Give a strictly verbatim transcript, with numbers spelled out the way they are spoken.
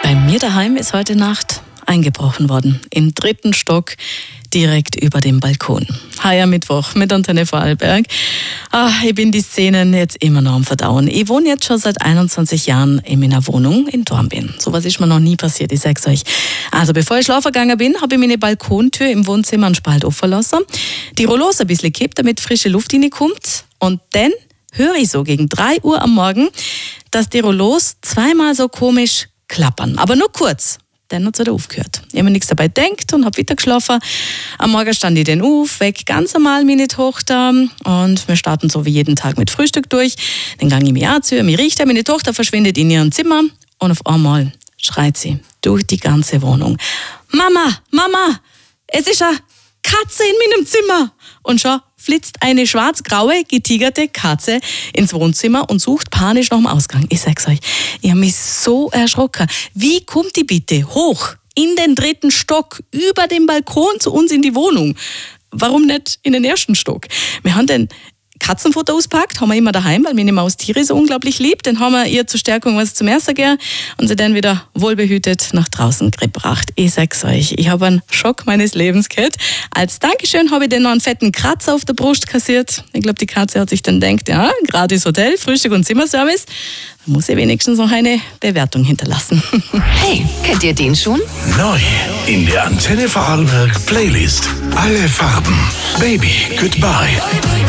Bei mir daheim ist heute Nacht eingebrochen worden. Im dritten Stock, direkt über dem Balkon. Heuer Mittwoch mit Antenne Vorarlberg. Ah, ich bin die Szenen jetzt immer noch am Verdauen. Ich wohne jetzt schon seit einundzwanzig Jahren in meiner Wohnung in Dornbirn. So was ist mir noch nie passiert, ich sag's euch. Also bevor ich schlafen gegangen bin, habe ich meine Balkontür im Wohnzimmer einen Spalt offen lassen. Die Rollos ein bisschen gekippt, damit frische Luft reinkommt. Und dann höre ich so gegen drei Uhr am Morgen, dass die Rollos zweimal so komisch klappern. Aber nur kurz. Dann hat es wieder aufgehört. Ich habe mir nichts dabei gedacht und habe weiter geschlafen. Am Morgen stand ich dann auf, weg ganz normal meine Tochter. Und wir starten so wie jeden Tag mit Frühstück durch. Dann gehe ich mich anziehen, mich rieche. Meine Tochter verschwindet in ihrem Zimmer. Und auf einmal schreit sie durch die ganze Wohnung: Mama, Mama, es ist eine Katze in meinem Zimmer. Und schon flitzt eine schwarz-graue, getigerte Katze ins Wohnzimmer und sucht panisch nach dem Ausgang. Ich sag's euch, ich habe mich so erschrocken. Wie kommt die bitte hoch in den dritten Stock, über den Balkon zu uns in die Wohnung? Warum nicht in den ersten Stock? Wir haben den Katzenfutter auspackt, haben wir immer daheim, weil meine Maus Tiere so unglaublich liebt. Dann haben wir ihr zur Stärkung was zum Essen gegeben und sie dann wieder wohlbehütet nach draußen gebracht. Ich sag's euch, ich habe einen Schock meines Lebens gehabt. Als Dankeschön habe ich dann noch einen fetten Kratzer auf der Brust kassiert. Ich glaube, die Katze hat sich dann gedacht, ja, gratis Hotel, Frühstück und Zimmerservice. Da muss ich wenigstens noch eine Bewertung hinterlassen. Hey, kennt ihr den schon? Neu in der Antenne Vorarlberg Playlist. Alle Farben. Baby, Goodbye.